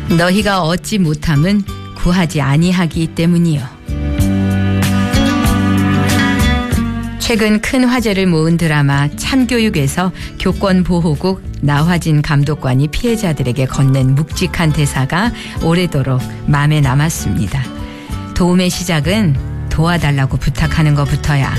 너희가 얻지 못함은 구하지 아니하기 때문이요. 최근 큰 화제를 모은 드라마 참교육에서 교권보호국 나화진 감독관이 피해자들에게 건넨 묵직한 대사가 오래도록 마음에 남았습니다. 도움의 시작은 도와달라고 부탁하는 것부터야.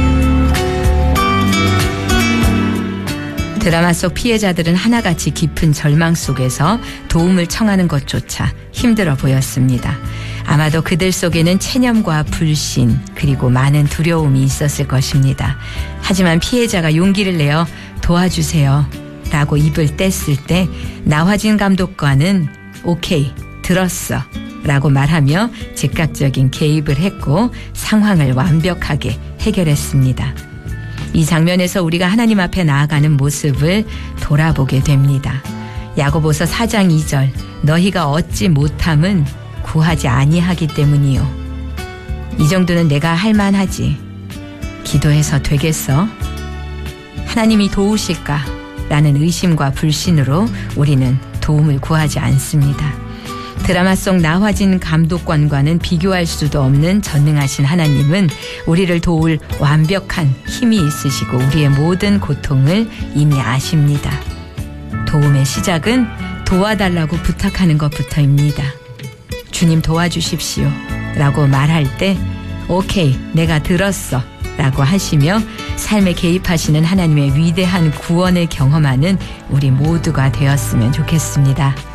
드라마 속 피해자들은 하나같이 깊은 절망 속에서 도움을 청하는 것조차 힘들어 보였습니다. 아마도 그들 속에는 체념과 불신 그리고 많은 두려움이 있었을 것입니다. 하지만 피해자가 용기를 내어 도와주세요 라고 입을 뗐을 때 나화진 감독관은 오케이 들었어 라고 말하며 즉각적인 개입을 했고 상황을 완벽하게 해결했습니다. 이 장면에서 우리가 하나님 앞에 나아가는 모습을 돌아보게 됩니다. 야고보서 4장 2절 너희가 얻지 못함은 구하지 아니하기 때문이요. 이 정도는 내가 할 만하지. 기도해서 되겠어? 하나님이 도우실까? 라는 의심과 불신으로 우리는 도움을 구하지 않습니다. 드라마 속 나화진 감독관과는 비교할 수도 없는 전능하신 하나님은 우리를 도울 완벽한 힘이 있으시고 우리의 모든 고통을 이미 아십니다. 도움의 시작은 도와달라고 부탁하는 것부터입니다. 주님 도와주십시오 라고 말할 때 오케이 내가 들었어 라고 하시며 삶에 개입하시는 하나님의 위대한 구원을 경험하는 우리 모두가 되었으면 좋겠습니다.